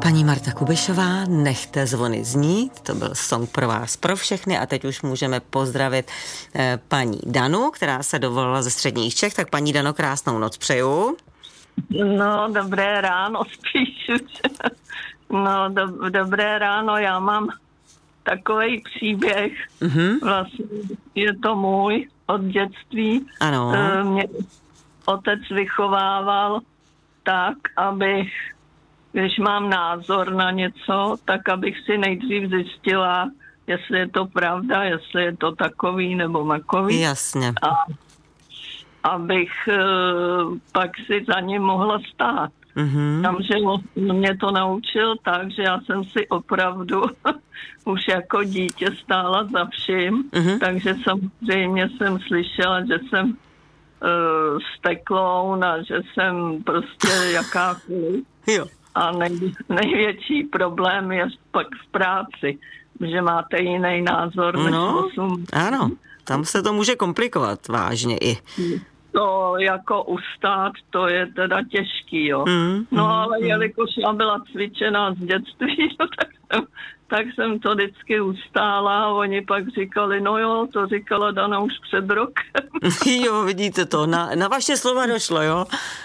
Paní Marta Kubišová, Nechte zvony znít, to byl song pro vás, pro všechny a teď už můžeme pozdravit paní Danu, která se dovolala ze středních Čech, tak paní Dano, krásnou noc přeju. No, dobré ráno spíš už. No, dobré ráno, já mám takovej příběh, vlastně je to můj od dětství. Ano. Mě otec vychovával tak, abych, když mám názor na něco, tak abych si nejdřív zjistila, jestli je to pravda, jestli je to takový nebo makový. Jasně. A abych pak si za ním mohla stát. Takže mě to naučil tak, že já jsem si opravdu už jako dítě stála za vším, takže samozřejmě jsem slyšela, že jsem steklou, že jsem prostě jakákoliv. Jo. A největší problém je pak v práci, že máte jiný názor než 8. Ano, tam se to může komplikovat vážně i. To jako ustát, to je teda těžký, jo. Ale jelikož já byla cvičená z dětství, tak jsem to vždycky ustála a oni pak říkali, no jo, to říkala Dana už před rokem. Jo, vidíte to, na vaše slova došlo, jo?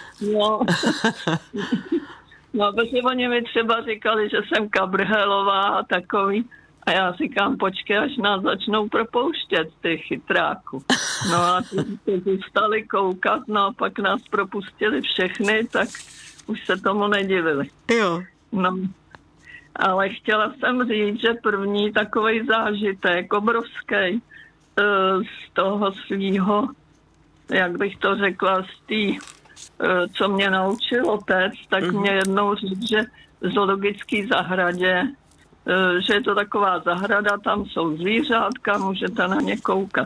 No, protože oni mi třeba říkali, že jsem kabrhelová a takový. A já říkám, počkej, až nás začnou propouštět, ty chytráku. No a ty zůstali koukat, no a pak nás propustili všechny, tak už se tomu nedivili. Jo. No, ale chtěla jsem říct, že první takovej zážitek, obrovský, z toho svýho, jak bych to řekla, z té, co mě naučil otec, tak mě jednou říct, že v zoologické zahradě, že je to taková zahrada, tam jsou zvířátka, můžete na ně koukat.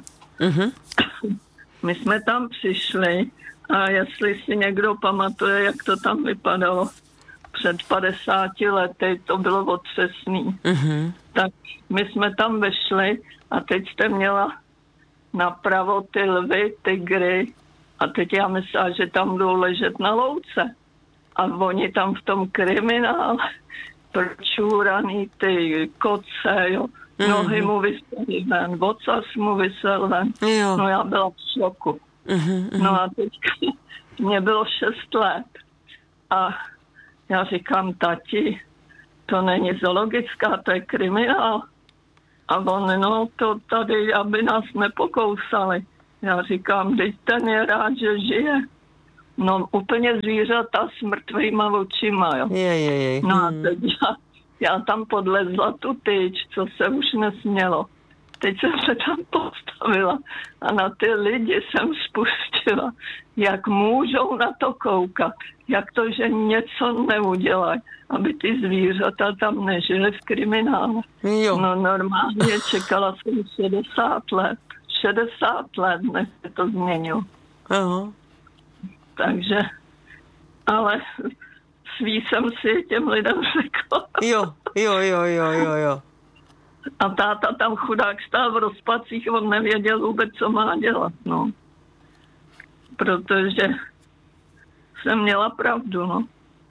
My jsme tam přišli a jestli si někdo pamatuje, jak to tam vypadalo před 50 lety, to bylo otřesný. Tak my jsme tam vešli a teď jste měla napravo ty lvy, tygry a teď já myslela, že tam budou ležet na louce. A oni tam v tom kriminále pročúraný ty koce, jo. Nohy mu vysely ven, ocas mu vysel ven. Jo. No já byla v šoku. No a teď mě bylo 6 let. A já říkám, tati, to není zoologická, to je kriminál. A on, no to tady, aby nás nepokousali. Já říkám, teď ten je rád, že žije. No úplně zvířata s mrtvýma očima, jo. Je. No a teď já tam podlezla tu tyč, co se už nesmělo. Teď jsem se tam postavila a na ty lidi jsem spustila, jak můžou na to koukat, jak to, že něco neudělají, aby ty zvířata tam nežily v kriminále. Jo. No normálně čekala jsem 60 let. 60 let, než se to změnilo. Aha. Takže, ale svý jsem si těm lidem řekla. Jo. A táta tam chudák stál v rozpacích, on nevěděl vůbec, co má dělat, no. Protože jsem měla pravdu, no.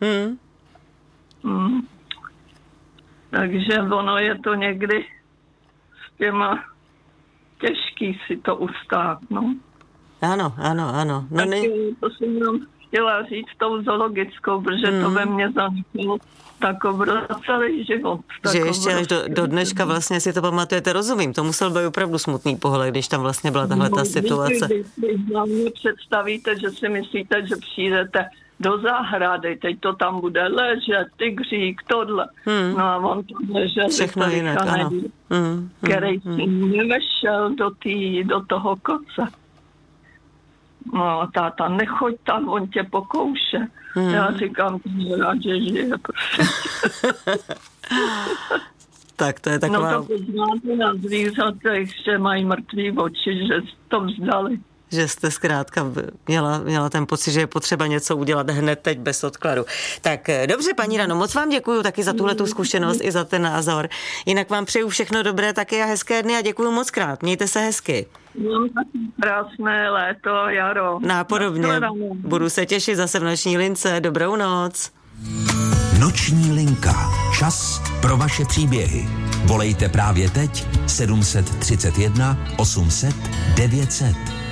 Takže ono je to někdy s těma těžký si to ustát, no. Ano. No, to jsem jenom chtěla říct tou zoologickou, protože to ve mně zanechalo celý život. Že ještě až do dneška vlastně si to pamatujete, rozumím. To musel být opravdu smutný pohled, když tam vlastně byla tahle ta situace. Když hlavně představíte, že si myslíte, že přijdete do zahrady, teď to tam bude ležet, tygřík, tohle. No a on tam ležel, všechno jinak, ano. Který si nevešel do toho koce. No, táta, nechoď tam, on tě pokouše. Já říkám, rád, že žije. Tak to je taková... No to poznáte na zvířatech, že mají mrtvý oči, že to vzdali. Že jste zkrátka měla ten pocit, že je potřeba něco udělat hned teď bez odkladu. Tak dobře, paní Dano, moc vám děkuju taky za tuhletu zkušenost i za ten názor. Jinak vám přeju všechno dobré taky a hezké dny a děkuju moc krát. Mějte se hezky. Mám taky krásné léto, jaro. Nápodobně. Budu se těšit zase v noční lince. Dobrou noc. Noční linka. Čas pro vaše příběhy. Volejte právě teď 731 800 900.